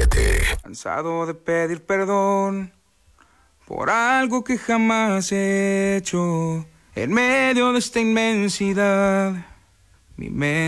7. Cansado de pedir perdón por algo que jamás he hecho. En medio de esta inmensidad, mi mente